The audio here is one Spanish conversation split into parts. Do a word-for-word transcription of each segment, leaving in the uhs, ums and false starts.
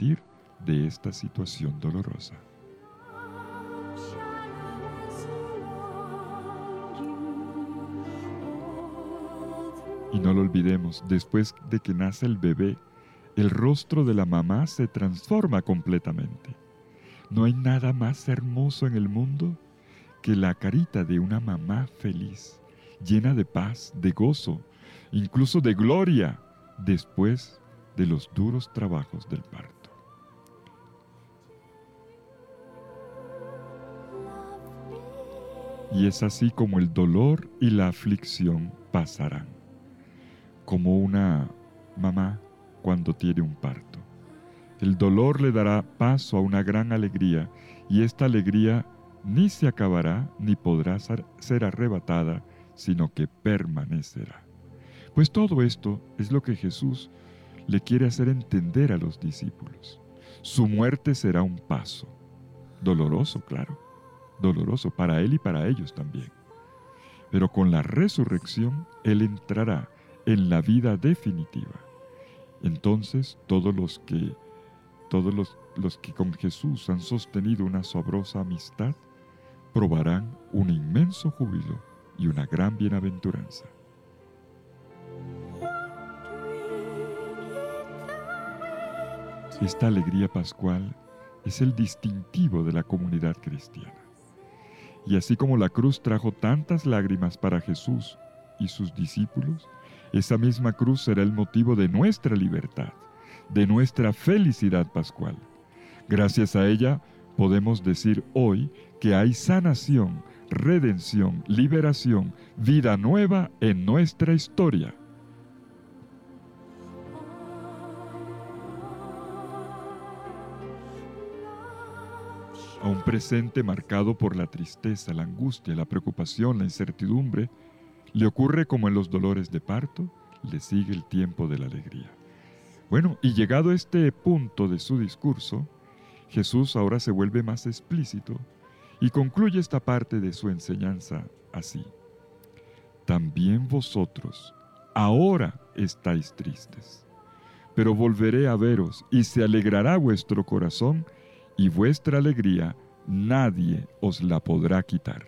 partir de esta situación dolorosa. Y no lo olvidemos, después de que nace el bebé, el rostro de la mamá se transforma completamente. No hay nada más hermoso en el mundo que la carita de una mamá feliz, llena de paz, de gozo, incluso de gloria, después de los duros trabajos del parto. Y es así como el dolor y la aflicción pasarán, como una mamá cuando tiene un parto. El dolor le dará paso a una gran alegría, y esta alegría ni se acabará ni podrá ser arrebatada, sino que permanecerá. Pues todo esto es lo que Jesús le quiere hacer entender a los discípulos. Su muerte será un paso, doloroso, claro, doloroso para Él y para ellos también. Pero con la resurrección, Él entrará en la vida definitiva. Entonces, todos los que, todos los, los que con Jesús han sostenido una sabrosa amistad, probarán un inmenso júbilo y una gran bienaventuranza. Esta alegría pascual es el distintivo de la comunidad cristiana. Y así como la cruz trajo tantas lágrimas para Jesús y sus discípulos, esa misma cruz será el motivo de nuestra libertad, de nuestra felicidad pascual. Gracias a ella podemos decir hoy que hay sanación, redención, liberación, vida nueva en nuestra historia. A un presente marcado por la tristeza, la angustia, la preocupación, la incertidumbre, le ocurre como en los dolores de parto, le sigue el tiempo de la alegría. Bueno, y llegado a este punto de su discurso, Jesús ahora se vuelve más explícito y concluye esta parte de su enseñanza así: también vosotros ahora estáis tristes, pero volveré a veros y se alegrará vuestro corazón, y vuestra alegría nadie os la podrá quitar.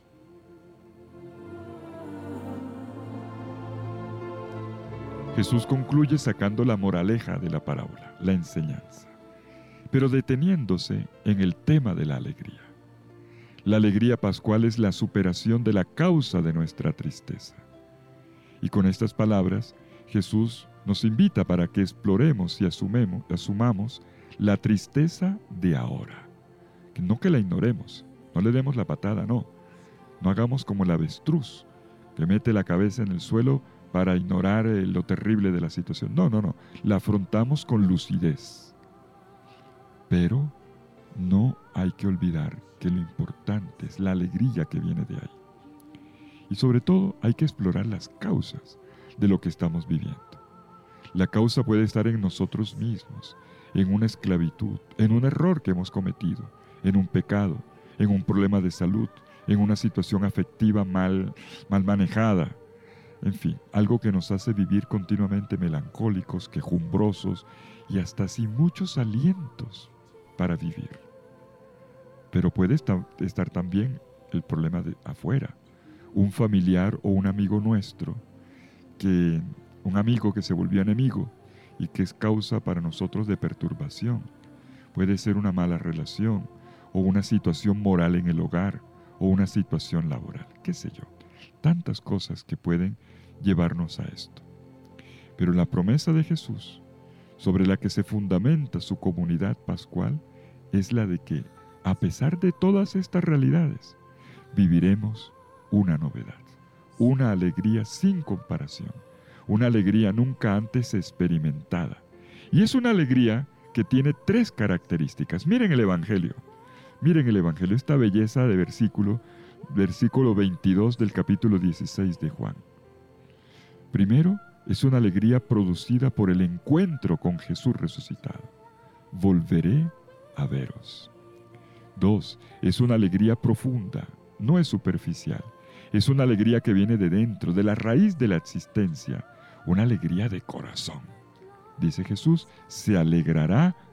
Jesús concluye sacando la moraleja de la parábola, la enseñanza, pero deteniéndose en el tema de la alegría. La alegría pascual es la superación de la causa de nuestra tristeza. Y con estas palabras, Jesús nos invita para que exploremos y asumemos, asumamos la tristeza de ahora. No que la ignoremos, no le demos la patada, no. No hagamos como el avestruz, que mete la cabeza en el suelo para ignorar eh, lo terrible de la situación. No, no, no. La afrontamos con lucidez. Pero no hay que olvidar que lo importante es la alegría que viene de ahí. Y sobre todo hay que explorar las causas de lo que estamos viviendo. La causa puede estar en nosotros mismos, en una esclavitud, en un error que hemos cometido, en un pecado, en un problema de salud, en una situación afectiva mal, mal manejada. En fin, algo que nos hace vivir continuamente melancólicos, quejumbrosos y hasta sin muchos alientos para vivir. Pero puede estar, estar también el problema de afuera. Un familiar o un amigo nuestro, que, un amigo que se volvió enemigo y que es causa para nosotros de perturbación. Puede ser una mala relación o una situación moral en el hogar o una situación laboral, qué sé yo. Tantas cosas que pueden llevarnos a esto. Pero la promesa de Jesús, sobre la que se fundamenta su comunidad pascual, es la de que, a pesar de todas estas realidades, viviremos una novedad, una alegría sin comparación, una alegría nunca antes experimentada. Y es una alegría que tiene tres características. Miren el Evangelio, miren el Evangelio, esta belleza de versículo, versículo veintidós del capítulo dieciséis de Juan. Primero, es una alegría producida por el encuentro con Jesús resucitado. Volveré a veros. Dos, es una alegría profunda, no es superficial. Es una alegría que viene de dentro, de la raíz de la existencia, una alegría de corazón. Dice Jesús, se alegrará